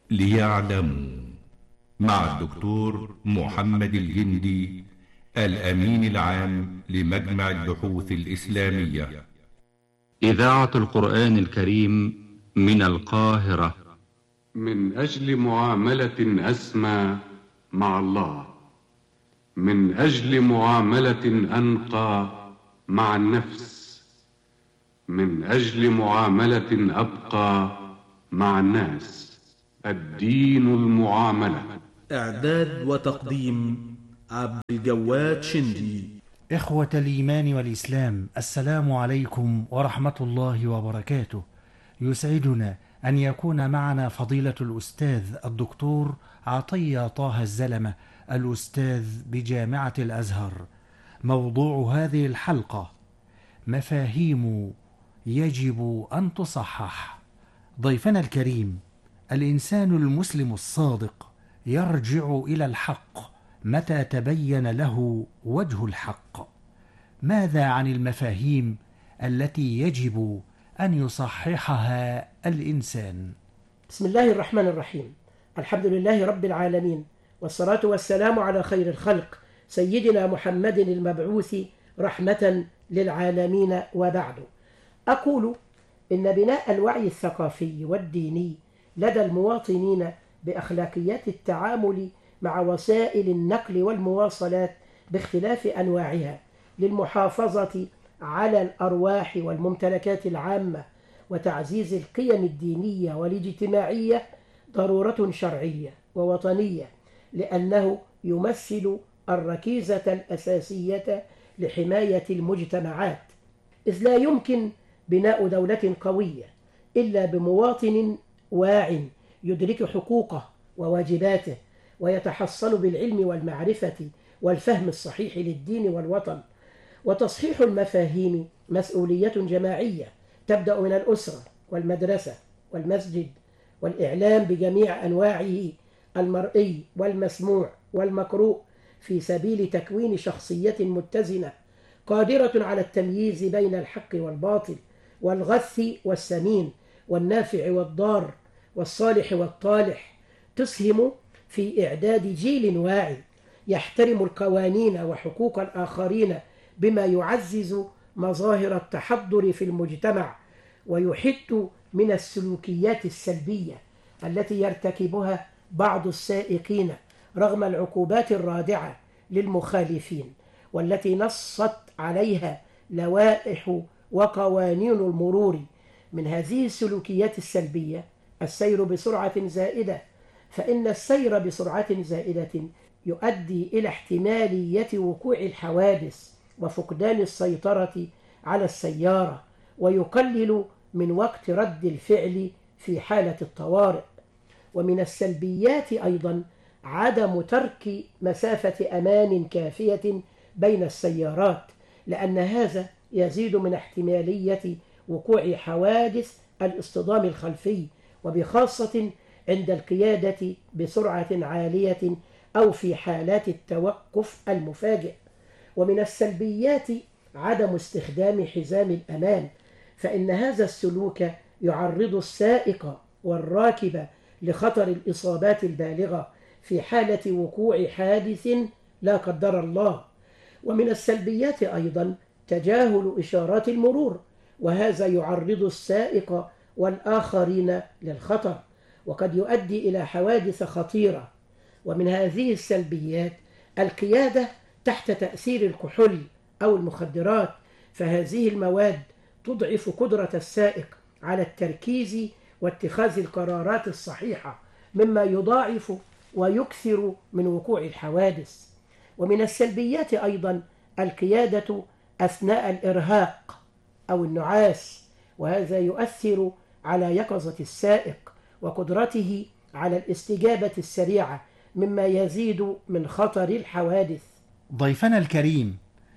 ليعلموا، مع الدكتور محمد الجندي، الأمين العام لمجمع البحوث الإسلامية. إذاعة القرآن الكريم من القاهرة. من أجل معاملة أسمى مع الله، من أجل معاملة أنقى مع النفس، من أجل معاملة أبقى مع الناس، الدين المعاملة. إعداد وتقديم عبد الجواد شندي. إخوة الإيمان والإسلام، السلام عليكم ورحمة الله وبركاته. يسعدنا أن يكون معنا فضيلة الأستاذ الدكتور عطية طه الزلمة، الأستاذ بجامعة الأزهر. موضوع هذه الحلقة: مفاهيم يجب أن تصحح. ضيفنا الكريم: الإنسان المسلم الصادق يرجع إلى الحق متى تبين له وجه الحق. ماذا عن المفاهيم التي يجب أن يصححها الإنسان؟ بسم الله الرحمن الرحيم. الحمد لله رب العالمين، والصلاة والسلام على خير الخلق سيدنا محمد المبعوث رحمة للعالمين، وبعد. أقول إن بناء الوعي الثقافي والديني لدى المواطنين بأخلاقيات التعامل مع وسائل النقل والمواصلات باختلاف أنواعها للمحافظة على الأرواح والممتلكات العامة وتعزيز القيم الدينية والاجتماعية ضرورة شرعية ووطنية، لأنه يمثل الركيزة الأساسية لحماية المجتمعات، إذ لا يمكن بناء دولة قوية إلا بمواطن واع يدرك حقوقه وواجباته ويتحصل بالعلم والمعرفة والفهم الصحيح للدين والوطن. وتصحيح المفاهيم مسؤولية جماعية تبدأ من الأسرة والمدرسة والمسجد والإعلام بجميع أنواعه، المرئي والمسموع والمقروء، في سبيل تكوين شخصية متزنة قادرة على التمييز بين الحق والباطل والغث والسمين والنافع والضار والصالح والطالح، تسهم في إعداد جيل واعي يحترم القوانين وحقوق الآخرين بما يعزز مظاهر التحضر في المجتمع، ويحد من السلوكيات السلبية التي يرتكبها بعض السائقين رغم العقوبات الرادعة للمخالفين، والتي نصت عليها لوائح وقوانين المرور. من هذه السلوكيات السلبية السير بسرعة زائدة، فإن السير بسرعة زائدة يؤدي إلى احتمالية وقوع الحوادث وفقدان السيطرة على السيارة، ويقلل من وقت رد الفعل في حالة الطوارئ. ومن السلبيات أيضا عدم ترك مسافة أمان كافية بين السيارات، لأن هذا يزيد من احتمالية وقوع حوادث الاصطدام الخلفي، وبخاصة عند القيادة بسرعة عالية أو في حالات التوقف المفاجئ. ومن السلبيات عدم استخدام حزام الأمان، فإن هذا السلوك يعرض السائق والراكب لخطر الإصابات البالغة في حالة وقوع حادث لا قدر الله. ومن السلبيات أيضا تجاهل إشارات المرور، وهذا يعرض السائق والآخرين للخطر، وقد يؤدي إلى حوادث خطيرة. ومن هذه السلبيات القيادة تحت تأثير الكحول أو المخدرات، فهذه المواد تضعف قدرة السائق على التركيز واتخاذ القرارات الصحيحة، مما يضاعف ويكثر من وقوع الحوادث. ومن السلبيات أيضا القيادة أثناء الإرهاق أو النعاس، وهذا يؤثر على يقظة السائق وقدرته على الاستجابة السريعة، مما يزيد من خطر الحوادث. ضيفنا الكريم،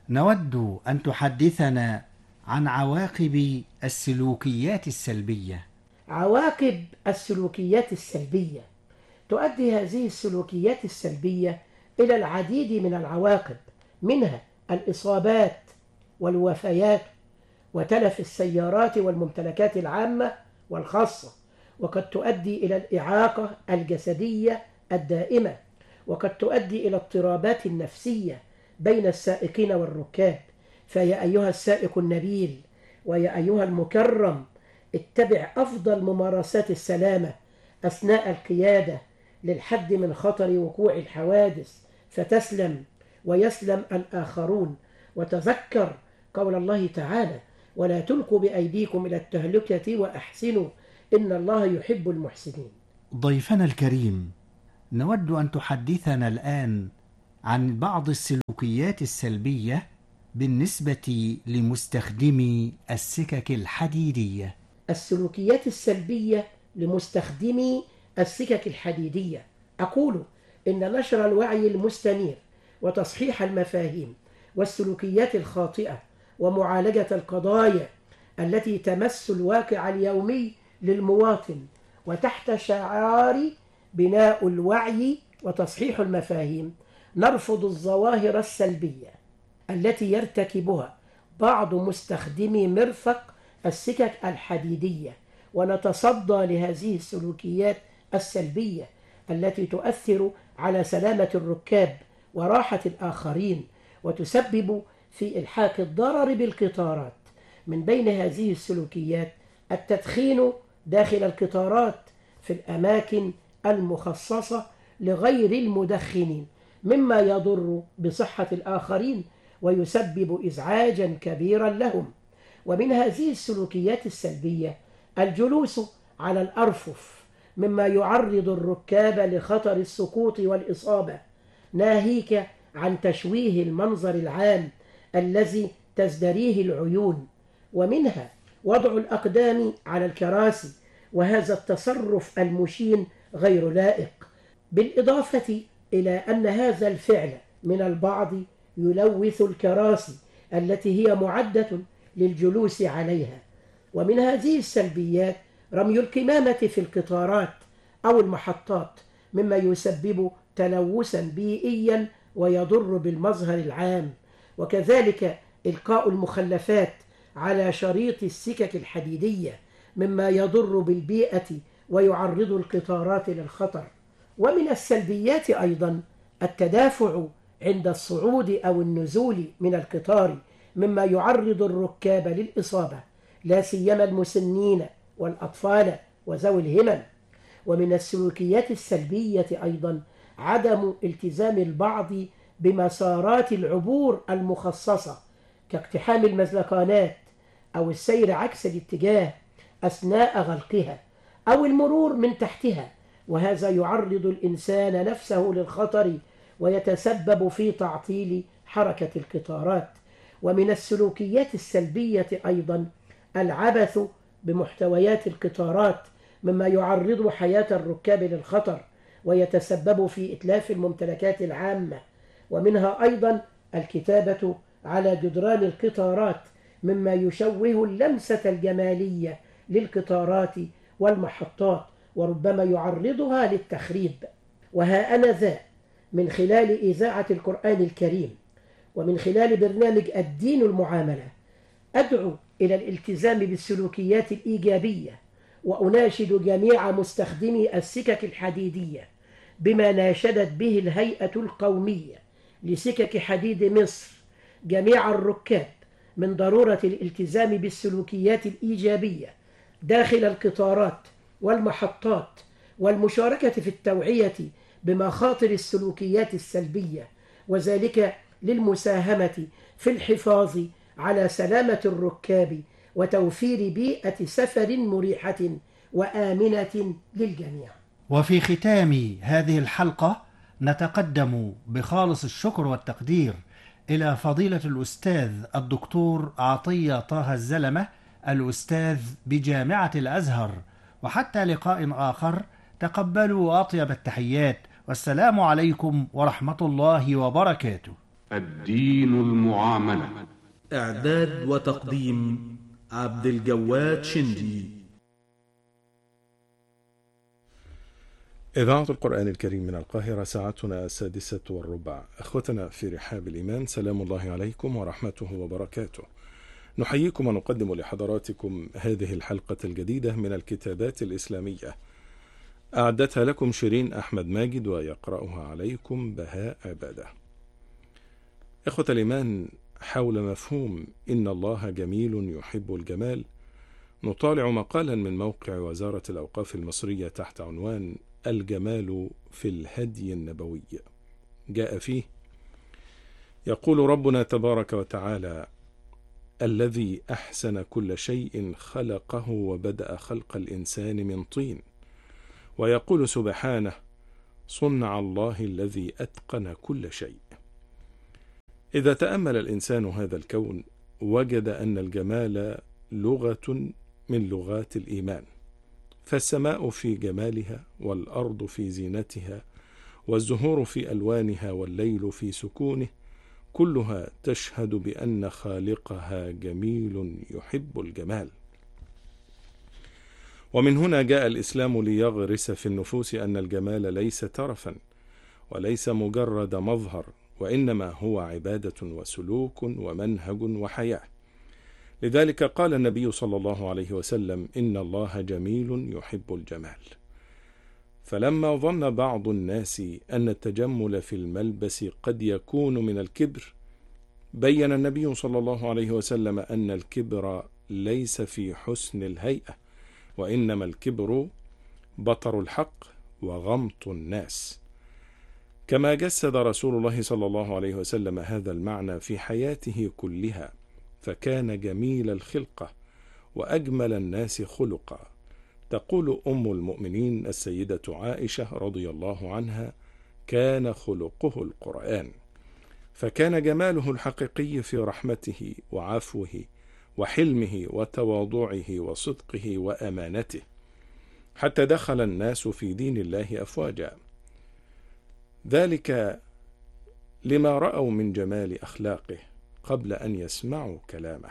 نود أن تحدثنا عن عواقب السلوكيات السلبية. عواقب السلوكيات السلبية: تؤدي هذه السلوكيات السلبية إلى العديد من العواقب، منها الإصابات والوفيات وتلف السيارات والممتلكات العامة والخاصة، وقد تؤدي إلى الإعاقة الجسدية الدائمة، وقد تؤدي إلى اضطرابات النفسية بين السائقين والركاب. فيا أيها السائق النبيل ويا أيها المكرم، اتبع أفضل ممارسات السلامة أثناء القيادة للحد من خطر وقوع الحوادث، فتسلم ويسلم الآخرون. وتذكر قول الله تعالى: ولا تلقوا بأيديكم إلى التهلكة وأحسنوا إن الله يحب المحسنين. ضيفنا الكريم، نود أن تحدثنا الآن عن بعض السلوكيات السلبية بالنسبة لمستخدمي السكك الحديدية. السلوكيات السلبية لمستخدمي السكك الحديدية، أقول إن نشر الوعي المستنير وتصحيح المفاهيم والسلوكيات الخاطئة ومعالجة القضايا التي تمس الواقع اليومي للمواطن، وتحت شعار بناء الوعي وتصحيح المفاهيم، نرفض الظواهر السلبية التي يرتكبها بعض مستخدمي مرفق السكك الحديدية، ونتصدى لهذه السلوكيات السلبية التي تؤثر على سلامة الركاب وراحة الآخرين، وتسبب في إلحاق الضرر بالقطارات. من بين هذه السلوكيات التدخين داخل القطارات في الأماكن المخصصة لغير المدخنين، مما يضر بصحة الآخرين ويسبب إزعاجا كبيرا لهم. ومن هذه السلوكيات السلبية الجلوس على الأرفف، مما يعرض الركاب لخطر السقوط والإصابة، ناهيك عن تشويه المنظر العام الذي تزدريه العيون. ومنها وضع الأقدام على الكراسي، وهذا التصرف المشين غير لائق، بالإضافة إلى أن هذا الفعل من البعض يلوث الكراسي التي هي معدة للجلوس عليها. ومن هذه السلبيات رمي القمامة في القطارات أو المحطات، مما يسبب تلوثا بيئيا ويضر بالمظهر العام. وكذلك إلقاء المخلفات على شريط السكك الحديدية، مما يضر بالبيئة ويعرض القطارات للخطر. ومن السلبيات أيضا التدافع عند الصعود أو النزول من القطار، مما يعرض الركاب للإصابة، لا سيما المسنين والأطفال وذوي الهمم. ومن السلوكيات السلبية أيضا عدم التزام البعض بمسارات العبور المخصصة، كاقتحام المزلقانات أو السير عكس الاتجاه أثناء غلقها أو المرور من تحتها، وهذا يعرض الإنسان نفسه للخطر ويتسبب في تعطيل حركة القطارات. ومن السلوكيات السلبية أيضا العبث بمحتويات القطارات، مما يعرض حياة الركاب للخطر ويتسبب في إتلاف الممتلكات العامة. ومنها أيضا الكتابة على جدران القطارات، مما يشوه اللمسة الجمالية للقطارات والمحطات وربما يعرضها للتخريب. وها أنا ذا من خلال إذاعة القرآن الكريم ومن خلال برنامج الدين المعاملة أدعو إلى الالتزام بالسلوكيات الإيجابية، وأناشد جميع مستخدمي السكك الحديدية بما ناشدت به الهيئة القومية لسكك حديد مصر جميع الركاب من ضرورة الالتزام بالسلوكيات الإيجابية داخل القطارات والمحطات، والمشاركة في التوعية بمخاطر السلوكيات السلبية، وذلك للمساهمة في الحفاظ على سلامة الركاب وتوفير بيئة سفر مريحة وآمنة للجميع. وفي ختام هذه الحلقة نتقدم بخالص الشكر والتقدير إلى فضيلة الأستاذ الدكتور عطية طه الزلمة، الأستاذ بجامعة الأزهر. وحتى لقاء آخر، تقبلوا أطيب التحيات، والسلام عليكم ورحمة الله وبركاته. الدين المعاملة. إعداد وتقديم عبد الجواد شندي. إذاعة القرآن الكريم من القاهرة، ساعتنا 6:15. أخوتنا في رحاب الإيمان، سلام الله عليكم ورحمته وبركاته. نحييكم ونقدم لحضراتكم هذه الحلقة الجديدة من الكتابات الإسلامية، أعدتها لكم شيرين أحمد ماجد ويقرأها عليكم بهاء عبادة. إخوة الإيمان، حول مفهوم إن الله جميل يحب الجمال نطالع مقالا من موقع وزارة الأوقاف المصرية تحت عنوان الجمال في الهدي النبوي. جاء فيه: يقول ربنا تبارك وتعالى: الذي أحسن كل شيء خلقه وبدأ خلق الإنسان من طين. ويقول سبحانه: صنع الله الذي أتقن كل شيء. إذا تأمل الإنسان هذا الكون وجد أن الجمال لغة من لغات الإيمان، فالسماء في جمالها، والأرض في زينتها، والزهور في ألوانها، والليل في سكونه، كلها تشهد بأن خالقها جميل يحب الجمال. ومن هنا جاء الإسلام ليغرس في النفوس أن الجمال ليس ترفا وليس مجرد مظهر، وإنما هو عبادة وسلوك ومنهج وحياة. لذلك قال النبي صلى الله عليه وسلم: إن الله جميل يحب الجمال. فلما ظن بعض الناس أن التجمل في الملبس قد يكون من الكبر، بين النبي صلى الله عليه وسلم أن الكبر ليس في حسن الهيئة، وإنما الكبر بطر الحق وغمط الناس. كما جسد رسول الله صلى الله عليه وسلم هذا المعنى في حياته كلها، فكان جميل الخلقة وأجمل الناس خلقا. تقول أم المؤمنين السيدة عائشة رضي الله عنها: كان خلقه القرآن. فكان جماله الحقيقي في رحمته وعفوه وحلمه وتواضعه وصدقه وأمانته، حتى دخل الناس في دين الله أفواجا، ذلك لما رأوا من جمال أخلاقه قبل أن يسمعوا كلامه.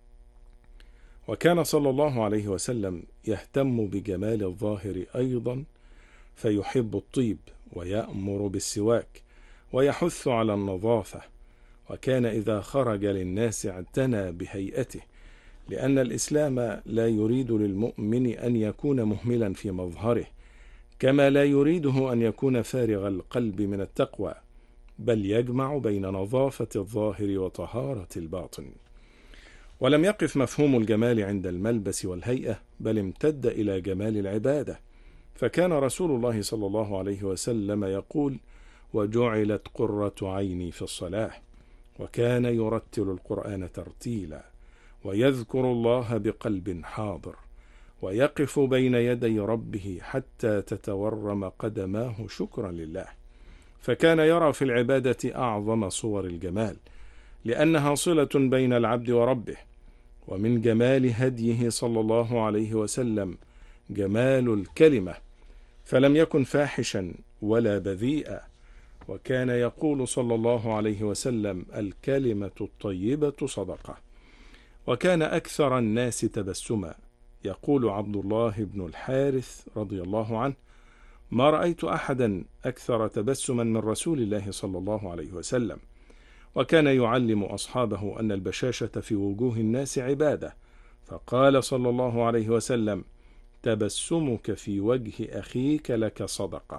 وكان صلى الله عليه وسلم يهتم بجمال الظاهر أيضا، فيحب الطيب ويأمر بالسواك ويحث على النظافة. وكان إذا خرج للناس اعتنى بهيئته، لأن الإسلام لا يريد للمؤمن أن يكون مهملا في مظهره، كما لا يريده أن يكون فارغ القلب من التقوى، بل يجمع بين نظافة الظاهر وطهارة الباطن. ولم يقف مفهوم الجمال عند الملبس والهيئة، بل امتد إلى جمال العبادة. فكان رسول الله صلى الله عليه وسلم يقول: وجعلت قرة عيني في الصلاة. وكان يرتل القرآن ترتيلا، ويذكر الله بقلب حاضر، ويقف بين يدي ربه حتى تتورم قدماه شكرا لله. فكان يرى في العبادة أعظم صور الجمال، لأنها صلة بين العبد وربه. ومن جمال هديه صلى الله عليه وسلم جمال الكلمة، فلم يكن فاحشا ولا بذيئا. وكان يقول صلى الله عليه وسلم: الكلمة الطيبة صدقة. وكان أكثر الناس تبسما. يقول عبد الله بن الحارث رضي الله عنه: ما رأيت أحدا أكثر تبسما من رسول الله صلى الله عليه وسلم. وكان يعلم أصحابه أن البشاشة في وجوه الناس عبادة، فقال صلى الله عليه وسلم: تبسمك في وجه أخيك لك صدقة.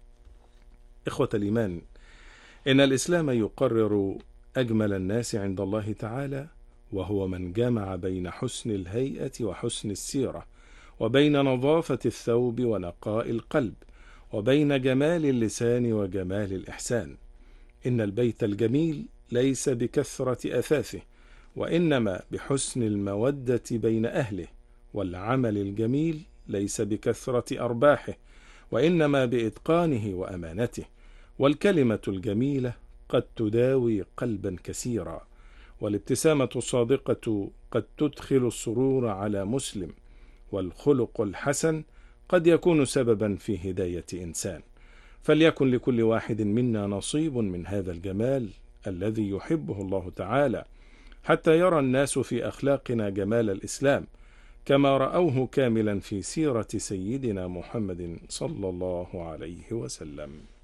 إخوة الإيمان، إن الإسلام يقرر أجمل الناس عند الله تعالى، وهو من جمع بين حسن الهيئة وحسن السيرة، وبين نظافة الثوب ونقاء القلب، وبين جمال اللسان وجمال الإحسان. إن البيت الجميل ليس بكثرة أثاثه، وإنما بحسن المودة بين أهله. والعمل الجميل ليس بكثرة أرباحه، وإنما بإتقانه وأمانته. والكلمة الجميلة قد تداوي قلبا كثيرا، والابتسامة الصادقة قد تدخل السرور على مسلم، والخلق الحسن قد يكون سببا في هداية إنسان. فليكن لكل واحد منا نصيب من هذا الجمال الذي يحبه الله تعالى، حتى يرى الناس في أخلاقنا جمال الإسلام، كما رأوه كاملا في سيرة سيدنا محمد صلى الله عليه وسلم.